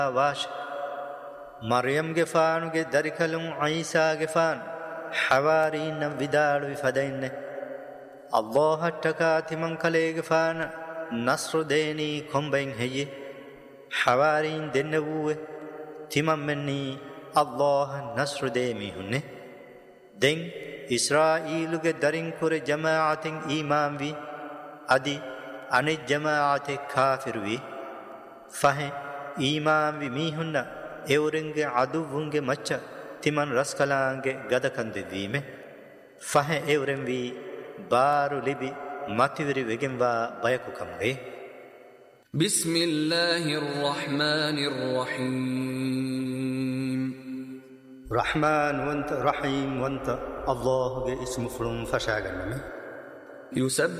واش مريم جفانو دركلم عيسى جفان حوارين ودار فدين الله تكاتي من كلي جفان نصر ديني كم بين هي حوارين دنبوه تمام مني الله نصر ديمي هن دين إسرائيل درين كور جماعة إيمان بي أدي أن جماعة كافر بي فهم إيمان بي ميهن එවරෙන්ග අදුවුන්ගේ මච්ච තිමන් රස්කලාන්ගේ ගදකන්දවීම ෆහ එවරෙන් වී බාරු ලිබි මතිවරි වෙගෙන්වා බයකුකම්ගේ බිස්මිල්ලාහිර් රහ්මානිර් රහීම් රහ්මාන් වන්ත රහීම් වන්ත අල්ලාහ්ගේ ඉස්ම ෆුලුම් ෆෂාගන්නම